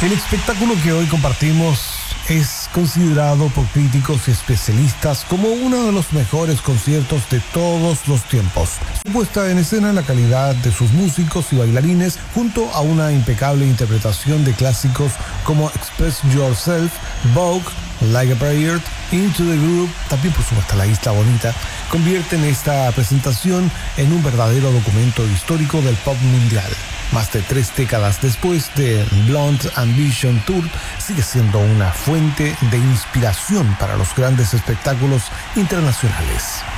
El espectáculo que hoy compartimos es considerado por críticos y especialistas como uno de los mejores conciertos de todos los tiempos. Su puesta en escena, la calidad de sus músicos y bailarines, junto a una impecable interpretación de clásicos como Express Yourself, Vogue, Like a Prayer, Into the Groove, también por supuesto La Isla Bonita, convierten esta presentación en un verdadero documento histórico del pop mundial. Más de 3 décadas después de Blonde Ambition Tour, sigue siendo una fuente de inspiración para los grandes espectáculos internacionales.